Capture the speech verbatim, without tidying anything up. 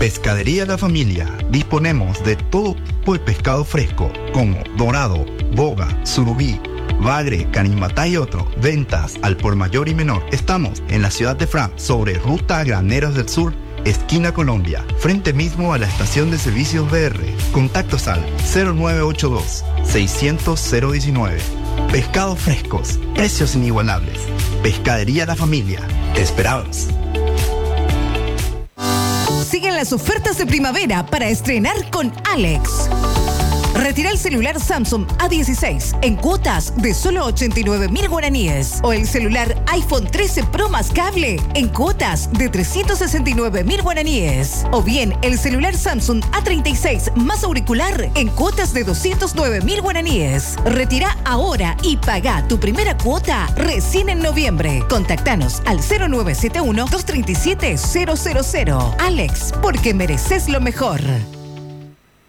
Pescadería La Familia. Disponemos de todo tipo de pescado fresco, como dorado, boga, surubí, bagre, canimatá y otro. Ventas al por mayor y menor. Estamos en la ciudad de Fran, sobre Ruta Graneros del Sur, esquina Colombia, frente mismo a la estación de servicios B R. Contactos al cero nueve ocho dos, seiscientos, cero diecinueve. Pescados frescos, precios inigualables. Pescadería La Familia. Te esperamos. Siguen las ofertas de primavera para estrenar con Alex. Retira el celular Samsung A dieciséis en cuotas de solo ochenta y nueve mil guaraníes o el celular iPhone trece Pro más cable en cuotas de trescientos sesenta y nueve mil guaraníes o bien el celular Samsung A treinta y seis más auricular en cuotas de doscientos nueve mil guaraníes. Retira ahora y paga tu primera cuota recién en noviembre. Contáctanos al cero nueve siete uno, dos tres siete, cero cero cero. Alex, porque mereces lo mejor.